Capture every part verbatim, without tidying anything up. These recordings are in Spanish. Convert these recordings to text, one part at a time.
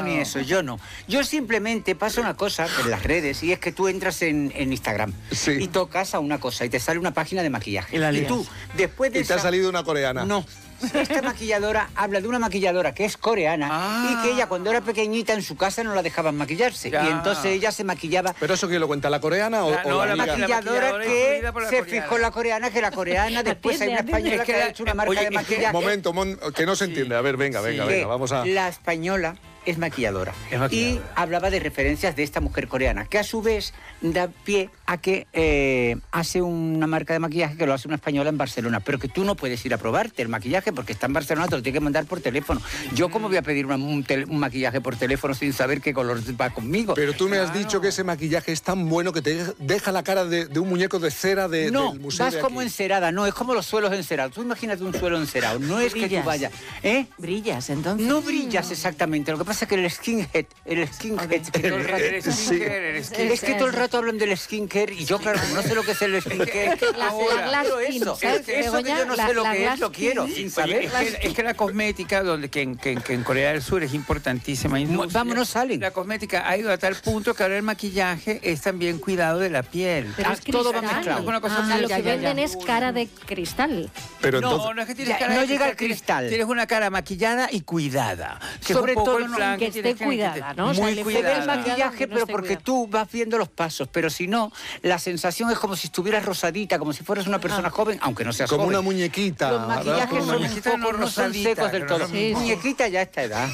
ni eso, yo no. Yo simplemente pasa una cosa en las redes y es que tú entras en, en Instagram Sí. y tocas a una cosa y te sale una página de maquillaje. Y la Y lías. tú, después de Y te ha esa- salido una coreana. No. Esta maquilladora habla de una maquilladora que es coreana Ah. y que ella cuando era pequeñita en su casa no la dejaban maquillarse. Ya. Y entonces ella se maquillaba. ¿Pero eso quién lo cuenta? ¿La coreana o, La- o no, la la amiga? maquilla- Maquilladora maquilladora que influida por la se coreana. fijó en la coreana, que la coreana después hay una Atiende, atiende. española Es que que ha la- hecho una marca oye, de es que- maquillaje. Momento, mon- que no se Sí. entiende. A ver, venga, venga, Sí. venga, que vamos a... La española es maquilladora. Es maquilladora. Y hablaba de referencias de esta mujer coreana, que a su vez da pie a que eh, hace una marca de maquillaje que lo hace una española en Barcelona, pero que tú no puedes ir a probarte el maquillaje porque está en Barcelona, te lo tiene que mandar por teléfono. Yo cómo voy a pedir una- un, tele- un maquillaje por teléfono sin saber qué color va conmigo. Pero tú me has Claro. dicho que ese maquillaje es tan bueno que te deja la cara de, de un muñeco de cera de, no, del museo vas de como aquí. encerada, no, es como los suelos encerados. Tú imagínate un suelo encerado, no es que tú Brillas. vayas, ¿eh? Brillas, entonces. No brillas exactamente, lo que pasa es que el skinhead, el skinhead, que todo el rato- El skincare, el skincare. es que todo el rato hablan del skincare y yo, claro, como no sé lo que es el skincare, La- ahora, la glass pero skin, eso, ¿sabes, es que eso que Begoña? yo no La- sé lo la que es, glass lo quiero, skin. sin Oye, saber. es, que, es que la cosmética, donde, que, en, que, en- que en Corea del Sur es importantísima industria. Vámonos, salen. La cosmética ha ido a tal punto que ahora el maquillaje es también cuidado de la piel. Pero Ah, es todo va cristal. mezclado. Es una cosa Ah, muy- lo ya, que ya, venden ya. es cara de cristal. Pero no, entonces... no es que tienes Ya, cara no de llega al tienes- cristal. Tienes una cara maquillada y cuidada. Que Sobre es un poco todo el no- plan que tienes esté cuidada, ¿no? O sea, Muy le Se ve cuidada. el cuidada. maquillaje, Que no pero esté porque cuidado. tú vas viendo los pasos, pero si no, la sensación es como si estuvieras rosadita, como si fueras una persona joven, aunque no seas Como joven. una muñequita. Los ¿verdad? maquillajes Como son una un muñequita, poco, no no son rosadita, secos del que todo. no- Sí, sí. Muñequita ya a esta edad.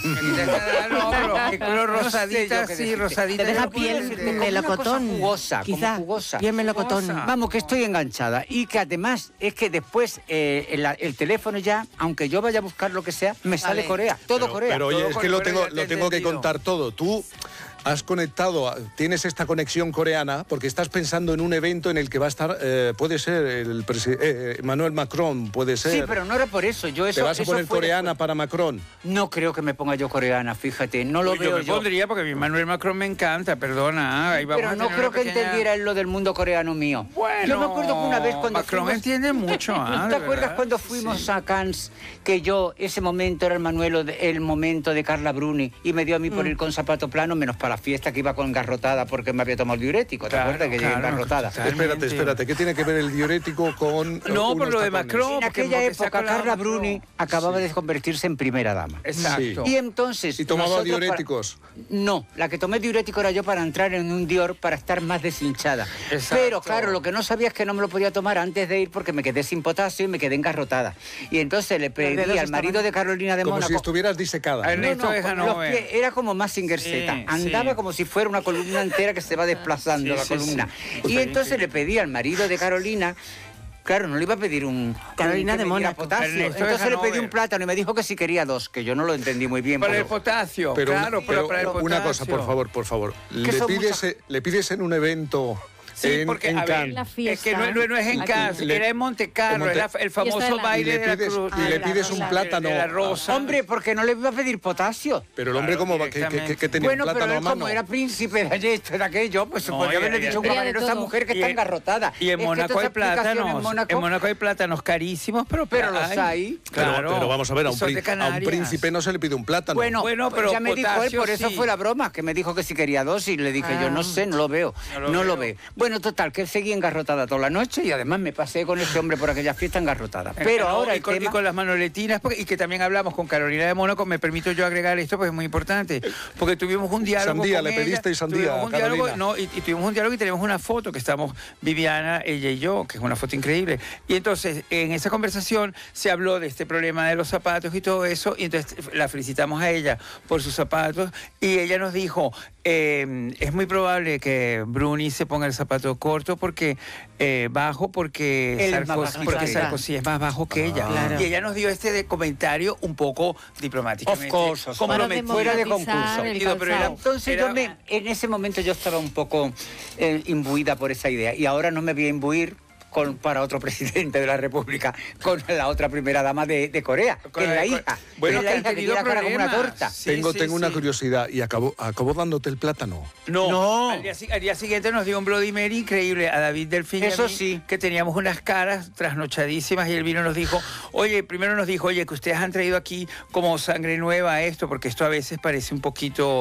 No, pero que color No sé rosadita, yo qué sí, decirte. rosadita. Te deja no puede piel ser. de Como una melocotón. cosa jugosa, como Quizá. jugosa. Piel melocotón. Jugosa. Vamos, que estoy enganchada. Y que además es que después eh, el, el teléfono ya, aunque yo vaya a buscar lo que sea, me sale Corea. Todo Pero, Corea. pero oye, Todo es con que lo Corea, tengo, ya te lo he tengo que entendido. contar todo. Tú has conectado, a- tienes esta conexión coreana porque estás pensando en un evento en el que va a estar, eh, puede ser el presi- eh, Emmanuel Macron, puede ser. Sí, pero no era por eso. Yo eso, ¿Te vas a eso poner fue coreana después. para Macron? No creo que me ponga yo coreana, fíjate. No lo Yo veo me yo. pondría porque mi Manuel Macron me encanta, perdona. Ahí vamos Pero a no tener creo una que pequeña- entendiera él lo del mundo coreano mío. Bueno, Yo me acuerdo que una vez cuando Macron fuimos- entiende mucho, ¿ah? ¿Te de acuerdas verdad? cuando fuimos Sí. a Cannes que yo, ese momento era el Manuelo, de- el momento de Carla Bruni y me dio a mí Mm. por ir con zapato plano, menos para la fiesta que iba con garrotada porque me había tomado el diurético? ¿Te Claro, acuerdas que llegué claro, engarrotada? totalmente. Espérate, espérate, ¿qué tiene que ver el diurético con No, unos por lo de tacones? Macron. En porque- aquella porque se ha época colado Carla Macron. Bruni acababa de convertirse en primera dama. Exacto. Y entonces... ¿Y tomaba nosotros para- diuréticos? No, la que tomé diurético era yo para entrar en un Dior para estar más deshinchada. Exacto. Pero claro, lo que no sabía es que no me lo podía tomar antes de ir porque me quedé sin potasio y me quedé engarrotada. Y entonces le pedí dedos al marido estaban- de Carolina de Como Mónaco... si estuvieras disecada. Ay, ¿no? Ernesto, deja no los ver. pies, era como más Singer-Z. Sí, Andaba sí. como si fuera una columna entera que se va desplazando Sí, la sí, columna. sí. Y entonces le pedí al marido de Carolina... Claro, no le iba a pedir un... Carolina que de me diera Mónaco. potasio. Ernesto de Entonces le pedí Hanover. un plátano y me dijo que si quería dos, que yo no lo entendí muy bien. Para el pero- potasio, Pero, claro, una, para, pero para el potasio. una cosa, por favor, por favor. Le son pides, muchas- le pides en un evento Sí, en, porque, en a ver, Cannes. La es que fiesta. no, no- no es en Aquí. Cannes, Le- era en Monte Carlo, en Monte- era el famoso Fiesta de la- baile y le de la pides, cruz. y le Ah, la pides rosa. un plátano. De la rosa. Hombre, porque no le iba a pedir potasio. Pero el hombre, Claro, ¿cómo va? ¿Qué, qué- qué- qué tenía? Bueno, ¿Un pero plátano a él mano? como era príncipe de esto, de aquello, pues No, podría y- haberle y- dicho a un y- camarero, de esa todo. mujer que Y está en- engarrotada. Y en Es que Mónaco toda hay esa explicación plátanos. En Mónaco, En Mónaco hay plátanos carísimos, pero, Pero los hay. Pero, Claro. pero vamos a ver, a un, Son de prín- a un Canarias. príncipe no se le pide un plátano. Bueno, Bueno, pero ya me dijo él, potasio por eso sí. fue la broma, que me dijo que si quería dos y le dije yo, no sé, no lo veo, No no lo lo, veo. veo. Bueno, total, que seguí engarrotada toda la noche y además me pasé con ese hombre por aquella fiesta engarrotada. Pero No, ahora y el con, tema... y con las manoletinas, porque- y que también hablamos con Carolina de Mónaco, me permito yo agregar esto porque es muy importante, porque tuvimos un diálogo Sandía, con le ella, pedisteis sandía tuvimos a un diálogo, Carolina. no, y, y tuvimos un diálogo y tenemos una foto que estamos Viviana, ella y yo, que es una foto increíble. Y entonces, en esa conversación se habló de este problema de los zapatos y todo eso, y entonces la felicitamos a ella por sus zapatos, y ella nos dijo, eh, es muy probable que Bruni se ponga el zapato corto porque eh, bajo, porque Él es más Sarkozy, bajito porque que Sarkozy es más bajo que ella. Claro. Y ella nos dio este de comentario un poco diplomáticamente. Of course, of course. comprometido. Fuera de democratizar concurso. el Digo, pero era- calzado. Entonces era- yo me, en ese momento yo estaba un poco eh, imbuida por esa idea y ahora no me voy a imbuir con, para otro presidente de la República con la otra primera dama de, de Corea, Con que es la- la con- hija, bueno, que es la que han hija que tenido tiene la cara como una problemas. torta. Sí, tengo sí, tengo una sí. curiosidad. ¿Y acabó, acabó dándote el plátano? No, No. Al, día, si- al día siguiente nos dio un Bloody Mary increíble a David Delfín y a Eso mí, sí. que teníamos unas caras trasnochadísimas y él vino y nos dijo, oye, primero nos dijo, oye, que ustedes han traído aquí como sangre nueva esto, porque esto a veces parece un poquito